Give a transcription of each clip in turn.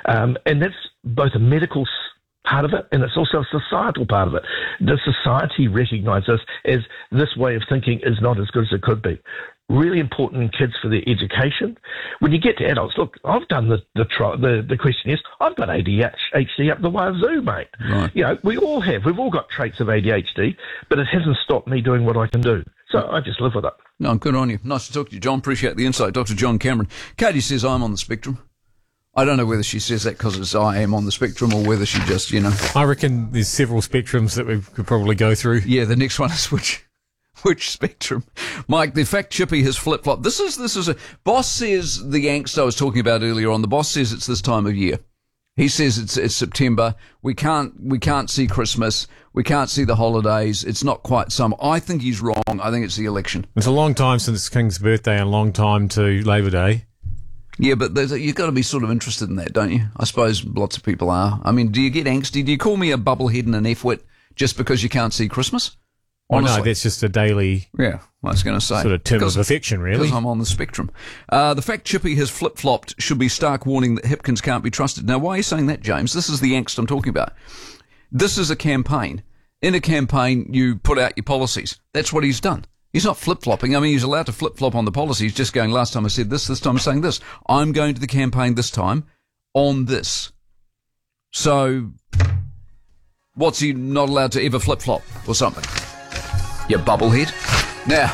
And that's both a medical part of it, and it's also a societal part of it. The society recognises as this way of thinking is not as good as it could be. Really important in kids for their education. When you get to adults, look, I've done the questionnaires. I've got ADHD up the wazoo, mate. Right. You know, we've all got traits of ADHD, but it hasn't stopped me doing what I can do. So I just live with it. No, good on you. Nice to talk to you, John. Appreciate the insight. Dr. John Cameron. Katie says I'm on the spectrum. I don't know whether she says that because I am on the spectrum or whether she just, I reckon there's several spectrums that we could probably go through. Yeah, the next one is which spectrum? Mike, the fact Chippy has flip-flopped. This is a... Boss says the angst I was talking about earlier on. The boss says it's this time of year. He says it's September. We can't see Christmas. We can't see the holidays. It's not quite summer. I think he's wrong. I think it's the election. It's a long time since King's birthday and a long time to Labor Day. Yeah, but you've got to be sort of interested in that, don't you? I suppose lots of people are. I mean, do you get angsty? Do you call me a bubblehead and an F-wit just because you can't see Christmas? Honestly. Oh, no, that's just a daily I was going to say. Sort of term of affection, really. Because I'm on the spectrum. The fact Chippy has flip-flopped should be stark warning that Hipkins can't be trusted. Now, why are you saying that, James? This is the angst I'm talking about. This is a campaign. In a campaign, you put out your policies. That's what he's done. He's not flip-flopping. I mean, he's allowed to flip-flop on the policy. He's just going, last time I said this time I'm saying this. I'm going to the campaign this time on this. So, what's he not allowed to ever flip-flop or something? You bubblehead. Now,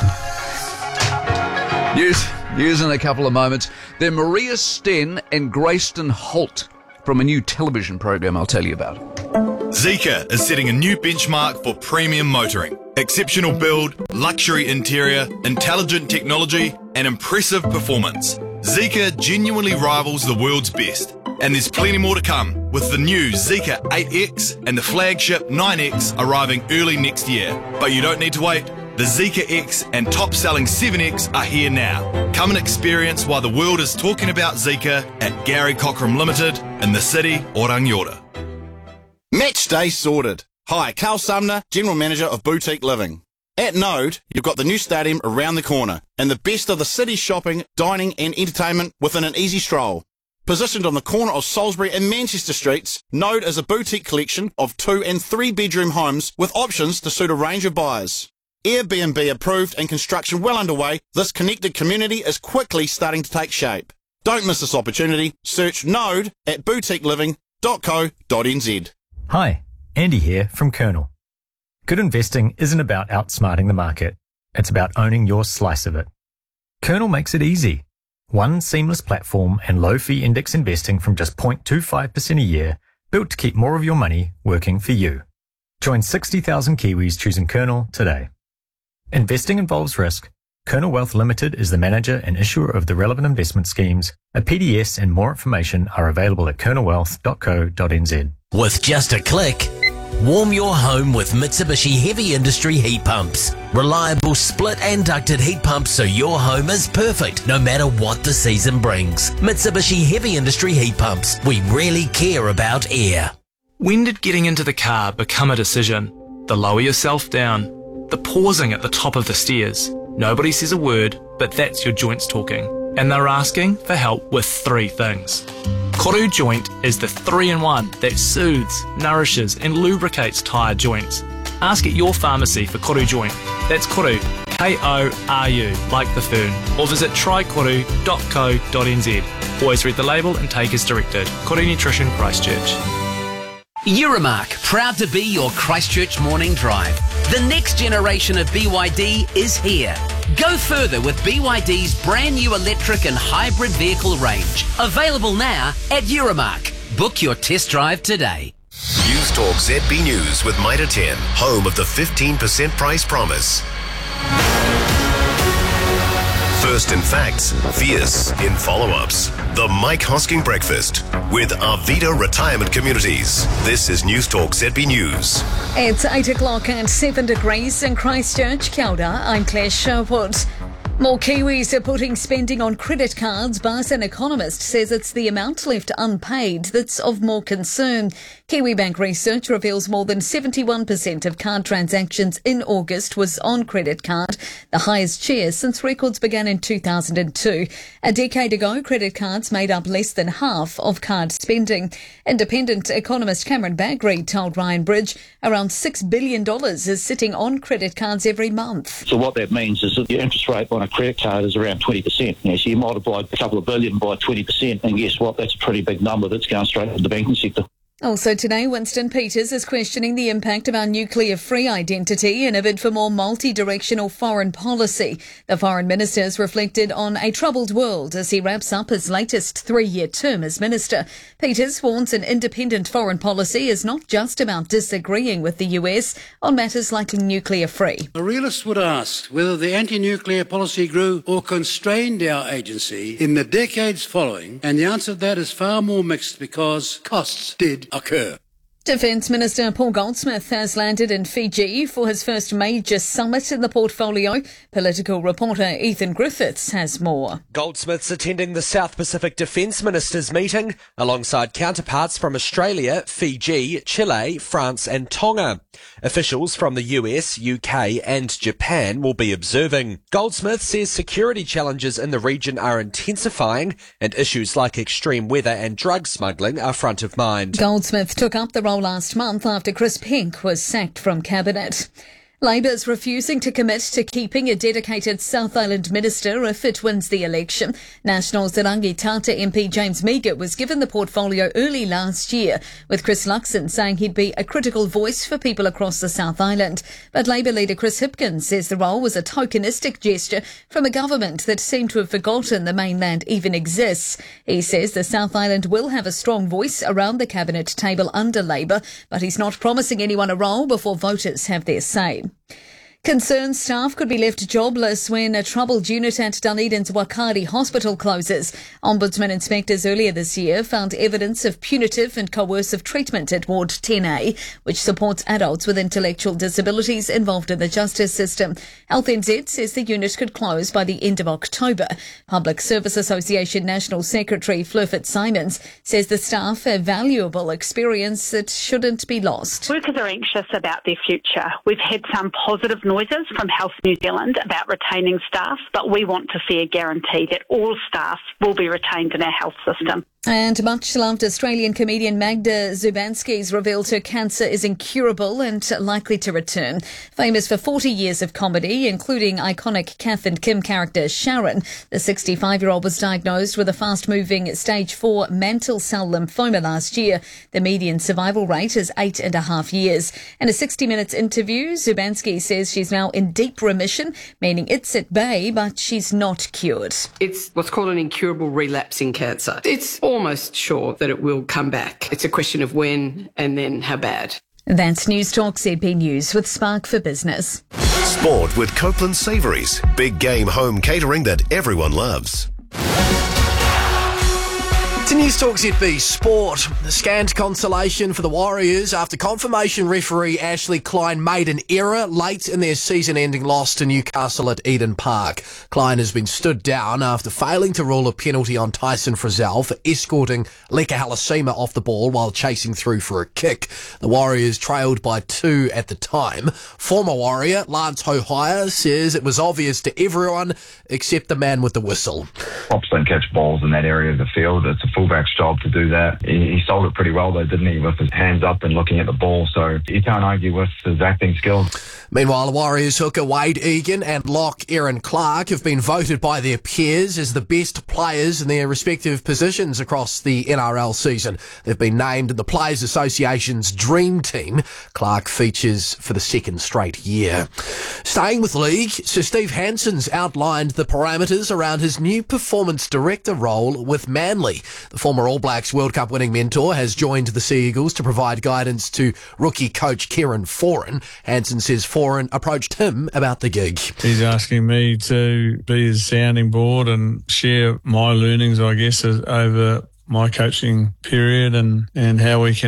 news in a couple of moments. They're Maria Sten and Grayston Holt from a new television program I'll tell you about. Zeekr is setting a new benchmark for premium motoring. Exceptional build, luxury interior, intelligent technology, and impressive performance. Zeekr genuinely rivals the world's best. And there's plenty more to come, with the new Zeekr 8X and the flagship 9X arriving early next year. But you don't need to wait. The Zeekr X and top-selling 7X are here now. Come and experience why the world is talking about Zeekr at Gary Cockram Limited in the city of Rangiora. Match day sorted. Hi, Carl Sumner, General Manager of Boutique Living. At Node, you've got the new stadium around the corner and the best of the city's shopping, dining and entertainment within an easy stroll. Positioned on the corner of Salisbury and Manchester Streets, Node is a boutique collection of 2 and 3 bedroom homes with options to suit a range of buyers. Airbnb approved and construction well underway, this connected community is quickly starting to take shape. Don't miss this opportunity. Search Node at boutiqueliving.co.nz. Hi, Andy here from Kernel. Good investing isn't about outsmarting the market. It's about owning your slice of it. Kernel makes it easy. One seamless platform and low-fee index investing from just 0.25% a year, built to keep more of your money working for you. Join 60,000 Kiwis choosing Kernel today. Investing involves risk. Kernel Wealth Limited is the manager and issuer of the relevant investment schemes. A PDS and more information are available at kernelwealth.co.nz. With just a click, warm your home with Mitsubishi Heavy Industry heat pumps. Reliable split and ducted heat pumps so your home is perfect no matter what the season brings. Mitsubishi Heavy Industry heat pumps. We really care about air. When did getting into the car become a decision? The lower yourself down, the pausing at the top of the stairs. Nobody says a word, but that's your joints talking. And they're asking for help with 3 things. Koru Joint is the 3-in-1 that soothes, nourishes and lubricates tyre joints. Ask at your pharmacy for Koru Joint. That's Koru, K-O-R-U, like the fern. Or visit trykoru.co.nz. Always read the label and take as directed. Koru Nutrition, Christchurch. Euromark, proud to be your Christchurch morning drive. The next generation of BYD is here. Go further with BYD's brand new electric and hybrid vehicle range. Available now at Euromark. Book your test drive today. News Talk ZB News with Mitre 10, home of the 15% price promise. First in facts, fierce in follow-ups. The Mike Hosking Breakfast with Arvida Retirement Communities. This is News Talk ZB News. It's 8 o'clock and 7 degrees in Christchurch. Kia ora, I'm Claire Sherwood. More Kiwis are putting spending on credit cards, but an economist says it's the amount left unpaid that's of more concern. Kiwibank research reveals more than 71% of card transactions in August was on credit card, the highest share since records began in 2002. A decade ago, credit cards made up less than half of card spending. Independent economist Cameron Bagri told Ryan Bridge around $6 billion is sitting on credit cards every month. So what that means is that the interest rate on a credit card is around 20%. So you multiply a couple of billion by 20%, and guess what? That's a pretty big number that's going straight to the banking sector. Also today, Winston Peters is questioning the impact of our nuclear-free identity in a bid for more multi-directional foreign policy. The foreign minister has reflected on a troubled world as he wraps up his latest 3-year term as minister. Peters warns an independent foreign policy is not just about disagreeing with the US on matters like nuclear-free. A realist would ask whether the anti-nuclear policy grew or constrained our agency in the decades following, and the answer to that is far more mixed because costs did occur. Defence Minister Paul Goldsmith has landed in Fiji for his first major summit in the portfolio. Political reporter Ethan Griffiths has more. Goldsmith's attending the South Pacific Defence Ministers meeting alongside counterparts from Australia, Fiji, Chile, France and Tonga. Officials from the US, UK and Japan will be observing. Goldsmith says security challenges in the region are intensifying and issues like extreme weather and drug smuggling are front of mind. Goldsmith took up the role last month after Chris Pink was sacked from cabinet. Labour's refusing to commit to keeping a dedicated South Island minister if it wins the election. Nationals Rangitata MP James Meagher was given the portfolio early last year, with Chris Luxon saying he'd be a critical voice for people across the South Island. But Labour leader Chris Hipkins says the role was a tokenistic gesture from a government that seemed to have forgotten the mainland even exists. He says the South Island will have a strong voice around the cabinet table under Labour, but he's not promising anyone a role before voters have their say. Concerned staff could be left jobless when a troubled unit at Dunedin's Wakari Hospital closes. Ombudsman inspectors earlier this year found evidence of punitive and coercive treatment at Ward 10A, which supports adults with intellectual disabilities involved in the justice system. Health NZ says the unit could close by the end of October. Public Service Association National Secretary Fleur Fitzsimons says the staff have valuable experience that shouldn't be lost. Workers are anxious about their future. We've had some positive noises from Health New Zealand about retaining staff, but we want to see a guarantee that all staff will be retained in our health system. And much-loved Australian comedian Magda Zubanski's revealed her cancer is incurable and likely to return. Famous for 40 years of comedy, including iconic Kath and Kim character Sharon, the 65-year-old was diagnosed with a fast-moving stage 4 mantle cell lymphoma last year. The median survival rate is 8.5 years. In a 60 Minutes interview, Zubanski says she's now in deep remission, meaning it's at bay, but she's not cured. It's what's called an incurable relapsing cancer. It's almost sure that it will come back. It's a question of when and then how bad. That's News Talk ZB News with Spark for Business. Sport with Copeland Savouries. Big game home catering that everyone loves. To News Talk ZB Sport, the scant consolation for the Warriors after confirmation referee Ashley Klein made an error late in their season-ending loss to Newcastle at Eden Park. Klein has been stood down after failing to rule a penalty on Tyson Frizzell for escorting Leka Halasima off the ball while chasing through for a kick. The Warriors trailed by 2 at the time. Former Warrior Lance Hohaia says it was obvious to everyone except the man with the whistle. Props don't catch balls in that area of the field. It's a fullback's job to do that. He sold it pretty well though, didn't he, with his hands up and looking at the ball, so you can't argue with his acting skills. Meanwhile, the Warriors hooker Wade Egan and lock Erin Clark have been voted by their peers as the best players in their respective positions across the NRL season. They've been named in the Players Association's Dream Team. Clark features for the second straight year. Staying with league, Sir Steve Hansen's outlined the parameters around his new performance director role with Manly. The former All Blacks World Cup winning mentor has joined the Sea Eagles to provide guidance to rookie coach Kieran Foran. Hansen says Foran approached him about the gig. He's asking me to be his sounding board and share my learnings, I guess, over my coaching period and how we can help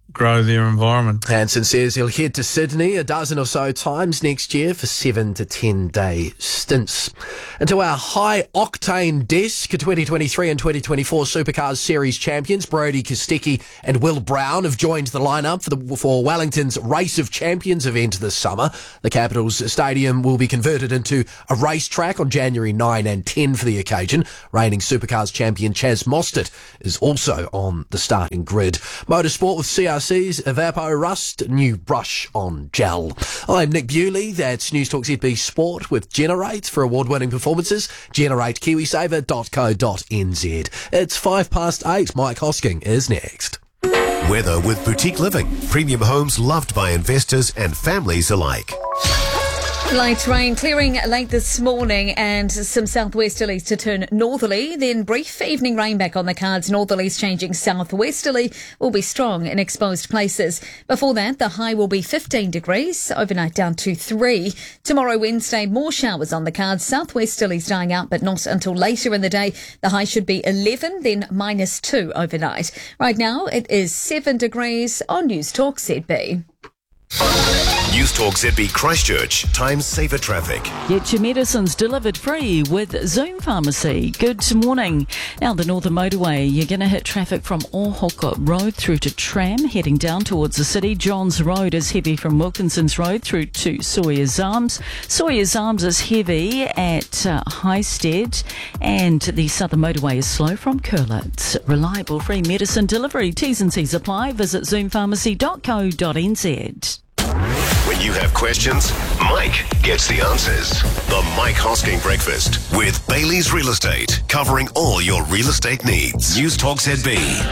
grow their environment. Hansen says he'll head to Sydney a dozen or so times next year for 7 to 10 day stints. And to our high-octane desk, 2023 and 2024 Supercars Series champions Brodie Kostecki and Will Brown have joined the lineup for Wellington's Race of Champions event this summer. The Capitals Stadium will be converted into a racetrack on January 9 and 10 for the occasion. Reigning Supercars champion Chaz Mostert is also on the starting grid. Motorsport with CRC's Evapo Rust, new brush on gel. I'm Nick Bewley. That's News Talk ZB Sport with Generate for award-winning performances. Generate KiwiSaver.co.nz. It's 8:05. Mike Hosking is next. Weather with Boutique Living. Premium homes loved by investors and families alike. Light rain clearing late this morning and some southwesterlies to turn northerly, then brief evening rain back on the cards. Northerlies changing southwesterly will be strong in exposed places. Before that, the high will be 15 degrees, overnight down to 3. Tomorrow, Wednesday, more showers on the cards. Southwesterlies dying out, but not until later in the day. The high should be 11, then -2 overnight. Right now, it is 7 degrees on News Talk ZB. News Talk ZB Christchurch. Time saver traffic. Get your medicines delivered free with Zoom Pharmacy. Good morning. Now the Northern Motorway, you're going to hit traffic from Ohoka Road through to Tram, heading down towards the city. Johns Road is heavy from Wilkinson's Road through to Sawyer's Arms. Sawyer's Arms is heavy at Highstead, and the Southern Motorway is slow from Curlitz. Reliable free medicine delivery. T's and C's apply. Visit zoompharmacy.co.nz. When you have questions, Mike gets the answers. The Mike Hosking Breakfast with Bailey's Real Estate, covering all your real estate needs. News Talk ZB.